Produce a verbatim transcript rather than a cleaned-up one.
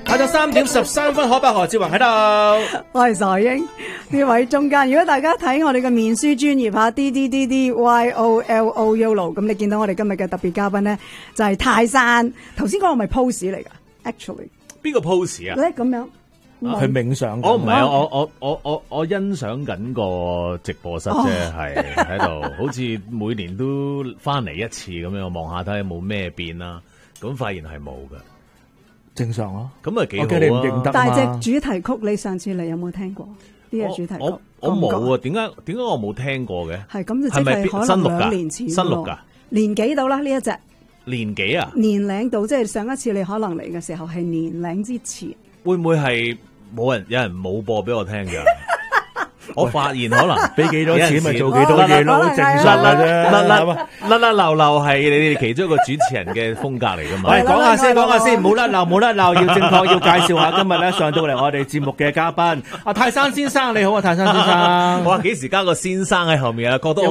下晝三點十三分，可伯何志宏喺度。 我係傻英呢位中間。如果大家睇我哋嘅面書專頁吓 D D D D Y O L O Yolo， 咁你見到我哋今日嘅特別嘉賓咧，就係泰山。頭先講個咪 pose 嚟噶 ，actually 邊個 pose 啊？ 咧咁樣。 佢冥想， 我唔係啊！我我我我我欣賞緊個直播室啫，係喺度，好似每年都翻嚟一次咁樣，我望下睇有冇咩變啦。咁發現係冇㗎， 正常咯。 咁啊幾好啊！ 你唔認得但係隻主題曲，你上次嚟有冇聽過呢個主題曲？ 我我冇啊！點解點解我冇聽過嘅？ 係咁就即係可能兩年前新錄㗎， 年幾到啦呢一隻年幾啊？ 年零到，即係上一次你可能嚟嘅時候係年零之前。 會唔會係冇人有人冇播俾我聽㗎？我發現可能俾幾多錢咪做幾多嘢咯，正常嘅啫。 甩甩甩甩漏漏係你哋其中一個主持人嘅風格嚟㗎嘛？ 喂，講下先，講下先，唔好甩漏，唔好甩漏，要正確，要介紹下今日咧上到嚟我哋節目嘅嘉賓，阿泰山先生，你好啊，泰山先生。 哇，幾時加個先生喺後面啊？覺得